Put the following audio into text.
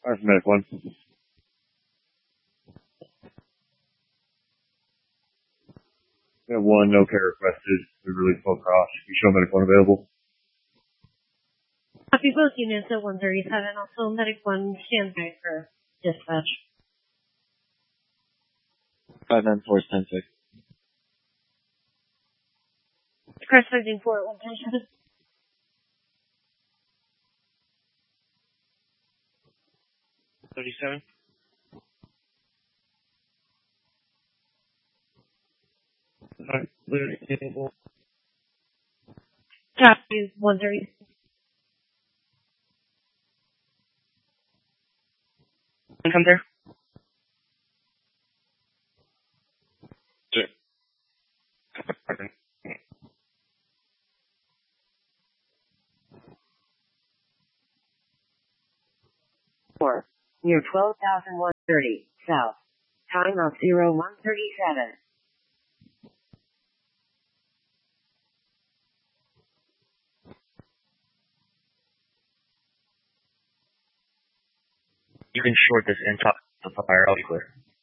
Alright, medic one. We have one no care requested. We release full cross. You show medic one available. Copy both units at 137. Also, medic 1 stand by for dispatch. 594 10-6. Corresponding for 137. $37. Alright, clear available. Copy 130. Come there. Sure. Four, near 12,130 south. Time of 0137. You can short this and top the fire. I'll be clear.